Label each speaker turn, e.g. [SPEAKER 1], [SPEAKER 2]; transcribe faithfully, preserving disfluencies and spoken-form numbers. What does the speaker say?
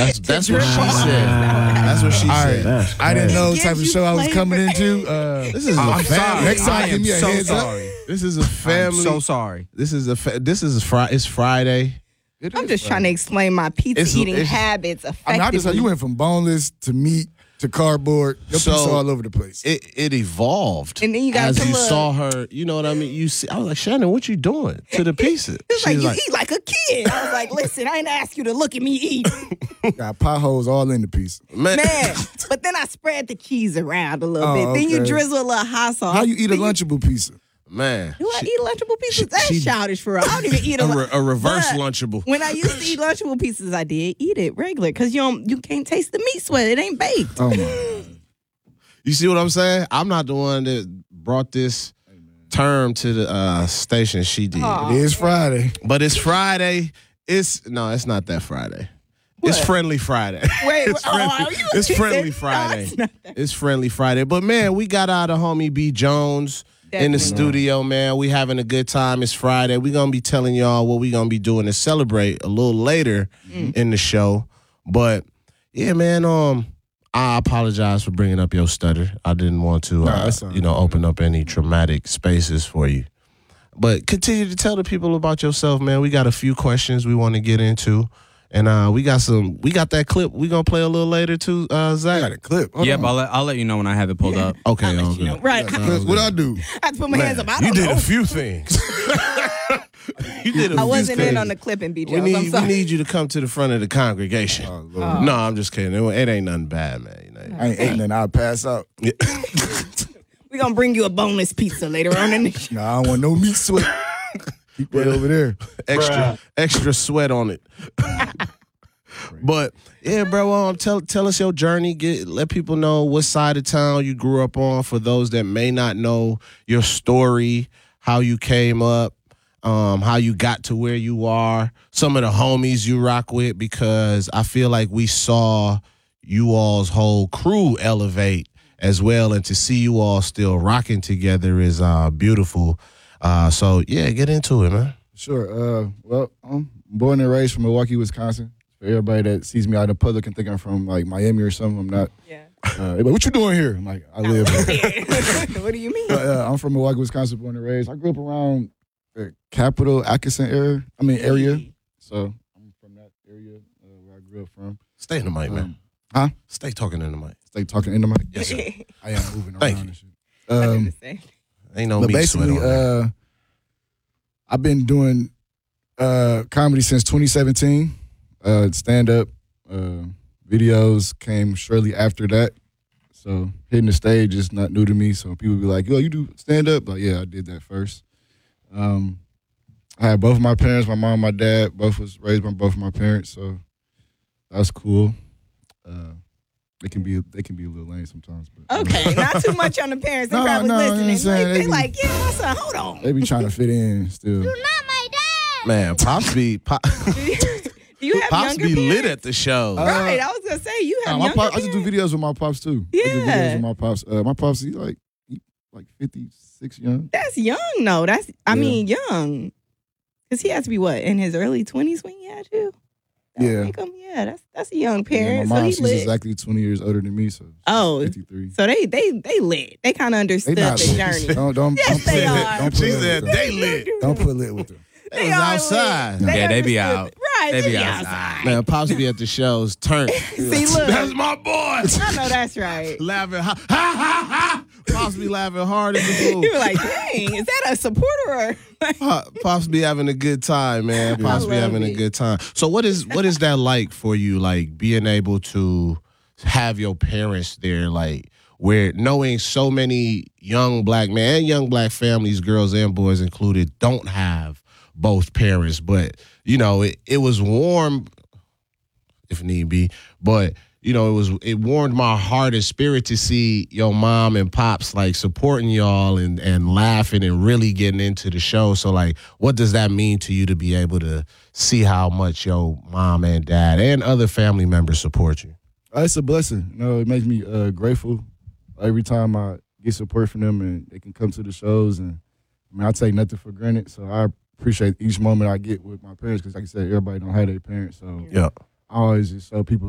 [SPEAKER 1] That's that's what she
[SPEAKER 2] Wow.
[SPEAKER 1] said. That's what she
[SPEAKER 3] All
[SPEAKER 1] said.
[SPEAKER 3] right. I didn't know what type of show I was coming into. Uh,
[SPEAKER 1] This is a
[SPEAKER 3] I'm
[SPEAKER 1] family.
[SPEAKER 3] sorry. Next time,
[SPEAKER 2] I
[SPEAKER 3] give
[SPEAKER 2] am
[SPEAKER 3] me a
[SPEAKER 2] so
[SPEAKER 3] heads
[SPEAKER 2] sorry.
[SPEAKER 3] up.
[SPEAKER 1] This is a family.
[SPEAKER 2] I'm so sorry.
[SPEAKER 1] This is a fa- this is a fri- It's Friday.
[SPEAKER 3] It
[SPEAKER 4] I'm
[SPEAKER 3] is
[SPEAKER 4] just
[SPEAKER 3] fun.
[SPEAKER 4] trying to explain my pizza
[SPEAKER 1] It's-
[SPEAKER 4] eating
[SPEAKER 1] it's-
[SPEAKER 4] habits
[SPEAKER 3] I
[SPEAKER 4] effectively.
[SPEAKER 3] mean, I just you went from boneless to meat to cardboard. Your
[SPEAKER 1] So-
[SPEAKER 3] pizza all over the place.
[SPEAKER 1] It it evolved.
[SPEAKER 4] And then you got
[SPEAKER 1] as
[SPEAKER 4] to
[SPEAKER 1] you
[SPEAKER 4] look.
[SPEAKER 1] saw her. You know what I mean? You see, I was like, Shannon, what you doing to the pizza?
[SPEAKER 4] It's like
[SPEAKER 1] She's
[SPEAKER 4] you eat like a kid. I was like, listen, I ain't ask you to look at me eat,
[SPEAKER 3] Got potholes all in the pizza.
[SPEAKER 1] man.
[SPEAKER 4] man. But then I spread the cheese around a little
[SPEAKER 3] Oh,
[SPEAKER 4] bit. Then you
[SPEAKER 3] okay.
[SPEAKER 4] drizzle a little hot sauce.
[SPEAKER 3] How you eat a
[SPEAKER 4] Then
[SPEAKER 3] Lunchable pizza?
[SPEAKER 1] Man.
[SPEAKER 4] Do I
[SPEAKER 1] She-
[SPEAKER 4] eat Lunchable pizzas?
[SPEAKER 1] she-
[SPEAKER 4] That's
[SPEAKER 1] she-
[SPEAKER 4] childish for real. I don't even eat a,
[SPEAKER 1] a,
[SPEAKER 4] lu-
[SPEAKER 1] re- a reverse
[SPEAKER 4] But
[SPEAKER 1] Lunchable.
[SPEAKER 4] When I used to eat Lunchable pizzas, I did eat it regular because you don't, you can't taste the meat sweat. It ain't baked.
[SPEAKER 3] Oh my!
[SPEAKER 1] You see what I'm saying? I'm not the one that brought this term to the uh, station. She did.
[SPEAKER 4] Aw.
[SPEAKER 3] It is Friday.
[SPEAKER 1] But it's Friday. It's no, it's not that Friday. It's
[SPEAKER 4] What?
[SPEAKER 1] Friendly Friday.
[SPEAKER 4] Wait,
[SPEAKER 1] it's
[SPEAKER 4] oh,
[SPEAKER 1] friendly,
[SPEAKER 4] you-
[SPEAKER 1] it's
[SPEAKER 4] you
[SPEAKER 1] friendly
[SPEAKER 4] said-
[SPEAKER 1] Friday.
[SPEAKER 4] No, it's not that.
[SPEAKER 1] It's Friendly Friday. But man, we got out of homie B Jones in the
[SPEAKER 4] Definitely.
[SPEAKER 1] studio, man. We having a good time. It's Friday. we gonna be telling y'all what we gonna be doing to celebrate a little later
[SPEAKER 4] Mm.
[SPEAKER 1] in the show. But yeah, man, um, I apologize for bringing up your stutter. I didn't want to,
[SPEAKER 3] Nah,
[SPEAKER 1] uh,
[SPEAKER 3] that's all
[SPEAKER 1] you know,
[SPEAKER 3] right.
[SPEAKER 1] open up any traumatic spaces for you. But continue to tell the people about yourself, man. We got a few questions we want to get into. And uh, we got some, we got that clip we going to play a little later too, uh,
[SPEAKER 3] I
[SPEAKER 1] Zach.
[SPEAKER 3] got a clip. Hold
[SPEAKER 2] Yep,
[SPEAKER 3] on.
[SPEAKER 2] I'll let, I'll let you know when I have it pulled up.
[SPEAKER 1] Okay,
[SPEAKER 4] I'll let
[SPEAKER 1] all
[SPEAKER 4] you know.
[SPEAKER 1] good.
[SPEAKER 4] Right.
[SPEAKER 3] Got a clip. What I do?
[SPEAKER 4] I had to put my hands up. I
[SPEAKER 1] You
[SPEAKER 4] don't
[SPEAKER 1] did
[SPEAKER 4] know.
[SPEAKER 1] a few things. you did a
[SPEAKER 4] I
[SPEAKER 1] few
[SPEAKER 4] wasn't
[SPEAKER 1] things.
[SPEAKER 4] in on the clipping, B.
[SPEAKER 1] We
[SPEAKER 4] Jones. I'm
[SPEAKER 1] need, we
[SPEAKER 4] sorry.
[SPEAKER 1] need you to come to the front of the congregation.
[SPEAKER 3] Oh, Lord.
[SPEAKER 1] No, I'm just kidding. It, it ain't nothing bad, man. You know.
[SPEAKER 3] I ain't eating and I'll pass out.
[SPEAKER 4] We're going to bring you a boneless pizza later on in the show.
[SPEAKER 3] Nah, I don't want no meat sweat. Keep that over there.
[SPEAKER 1] extra extra sweat on it. But yeah, bro, um, tell tell us your journey. Get let people know what side of town you grew up on. For those that may not know your story, how you came up, um, how you got to where you are, some of the homies you rock with. Because I feel like we saw you all's whole crew elevate as well, and to see you all still rocking together is uh beautiful. Uh, so yeah, get into it, man.
[SPEAKER 3] Sure. Uh, well, I'm born and raised from Milwaukee, Wisconsin. For everybody that sees me out in public and think I'm from like Miami or something, I'm not.
[SPEAKER 4] Yeah.
[SPEAKER 3] Uh, they're like, what you doing here? I'm like, I live here.
[SPEAKER 4] What do you mean?
[SPEAKER 3] But, uh, I'm from Milwaukee, Wisconsin, born and raised. I grew up around the capital Atkinson area. I mean area. So I'm from that area uh, where I grew up from.
[SPEAKER 1] Stay in the mic, man.
[SPEAKER 3] Um, huh?
[SPEAKER 1] Stay talking in the mic.
[SPEAKER 3] Stay talking into my.
[SPEAKER 1] Yes, sir.
[SPEAKER 3] I am moving
[SPEAKER 1] Thank
[SPEAKER 3] around
[SPEAKER 1] you.
[SPEAKER 3] and shit.
[SPEAKER 4] I
[SPEAKER 3] Um,
[SPEAKER 4] understand.
[SPEAKER 1] Ain't no
[SPEAKER 3] but
[SPEAKER 1] meat sweat
[SPEAKER 3] basically,
[SPEAKER 1] on there.
[SPEAKER 3] uh, I've been doing uh, comedy since twenty seventeen. Uh, stand up uh, videos came shortly after that. So hitting the stage is not new to me. So people be like, "Yo, you do stand up?" Like, yeah, I did that first. Um, I had both of my parents, my mom, my dad. Both was raised by both of my parents, so that's cool. Uh, they can be they can be a little lame sometimes, but
[SPEAKER 4] Okay, not too much on the parents. They
[SPEAKER 3] No,
[SPEAKER 4] probably
[SPEAKER 3] no, you know what I'm
[SPEAKER 4] listening.
[SPEAKER 3] saying?
[SPEAKER 4] Like,
[SPEAKER 3] They
[SPEAKER 4] they
[SPEAKER 3] be-
[SPEAKER 4] like, yeah, my son, hold on.
[SPEAKER 3] they be trying to fit in still.
[SPEAKER 4] Not my dad.
[SPEAKER 1] Man, Pops be pop,
[SPEAKER 4] Do you have
[SPEAKER 1] Pops
[SPEAKER 4] younger
[SPEAKER 1] be
[SPEAKER 4] parents?
[SPEAKER 1] lit at the show.
[SPEAKER 3] Uh,
[SPEAKER 4] Right, I was gonna say you have
[SPEAKER 3] Nah, my
[SPEAKER 4] younger
[SPEAKER 3] pop, I just do
[SPEAKER 4] parents?
[SPEAKER 3] videos with my pops too. I do videos
[SPEAKER 4] Yeah.
[SPEAKER 3] with my pops. Uh, my pops, he like he like fifty-six young.
[SPEAKER 4] That's young, though. That's I
[SPEAKER 3] Yeah.
[SPEAKER 4] mean young, because he has to be what in his early twenties when he had you. That would
[SPEAKER 3] Yeah.
[SPEAKER 4] make him- yeah. That's that's a young
[SPEAKER 3] Yeah,
[SPEAKER 4] parent.
[SPEAKER 3] my mom,
[SPEAKER 4] so he
[SPEAKER 3] she's
[SPEAKER 4] lit.
[SPEAKER 3] exactly twenty years older than me, so she's
[SPEAKER 4] Oh.
[SPEAKER 3] fifty-three.
[SPEAKER 4] So they they they lit. They kind of
[SPEAKER 3] They
[SPEAKER 4] understood
[SPEAKER 3] not
[SPEAKER 4] the
[SPEAKER 3] lit.
[SPEAKER 4] journey.
[SPEAKER 3] Don't don't
[SPEAKER 4] Yes,
[SPEAKER 3] don't put
[SPEAKER 4] they
[SPEAKER 3] lit-
[SPEAKER 4] are.
[SPEAKER 3] Don't put
[SPEAKER 1] She
[SPEAKER 3] lit
[SPEAKER 1] said
[SPEAKER 3] with them.
[SPEAKER 1] they lit.
[SPEAKER 3] Don't put lit with them.
[SPEAKER 1] They was
[SPEAKER 4] are
[SPEAKER 1] outside.
[SPEAKER 4] lit.
[SPEAKER 2] Yeah, they be
[SPEAKER 4] understood
[SPEAKER 2] out.
[SPEAKER 4] it. Right,
[SPEAKER 2] They
[SPEAKER 4] they,
[SPEAKER 2] be
[SPEAKER 4] be
[SPEAKER 2] outside.
[SPEAKER 4] outside.
[SPEAKER 1] Man, Pops be at the shows, turn.
[SPEAKER 4] See, look.
[SPEAKER 1] That's my boy.
[SPEAKER 4] I know that's right.
[SPEAKER 1] laughing, ha, ha, ha, ha. Pops be laughing hard in the
[SPEAKER 4] You
[SPEAKER 1] booth.
[SPEAKER 4] were like, dang, is that a supporter or?
[SPEAKER 1] Pop- Pops be having a good time, man. Pops
[SPEAKER 4] I
[SPEAKER 1] be
[SPEAKER 4] love
[SPEAKER 1] having a
[SPEAKER 4] it.
[SPEAKER 1] good time. So what is what is that like for you? Like being able to have your parents there, like where knowing so many young black men and young black families, girls and boys included, don't have both parents. But you know, it, it was warm, if need be. But you know, it was it warmed my heart and spirit to see your mom and pops like supporting y'all and, and laughing and really getting into the show. So like, what does that mean to you to be able to see how much your mom and dad and other family members support you?
[SPEAKER 3] Uh, It's a blessing. You know, it makes me uh, grateful every time I get support from them and they can come to the shows. And I mean, I take nothing for granted. So I appreciate each moment I get with my parents because, like I said, everybody don't have their parents. So
[SPEAKER 1] Yeah.
[SPEAKER 3] I always just show people